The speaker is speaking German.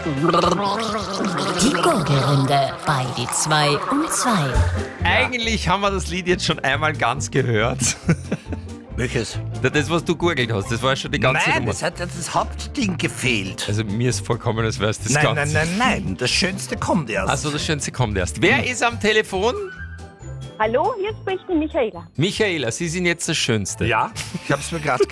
Die Gurgelrunde bei die 2 und 2. Eigentlich haben wir das Lied jetzt schon einmal ganz gehört. Welches? Das, was du gurgelt hast, das war schon die ganze Nein, Nummer. es hat ja das Hauptding gefehlt. Also mir ist vollkommen, als wäre es das Ganze. Nein, das Schönste kommt erst. Also das Schönste kommt erst. Wer ist am Telefon? Hallo, hier spricht die Michaela. Michaela, Sie sind jetzt das Schönste. Ja, ich habe es mir gerade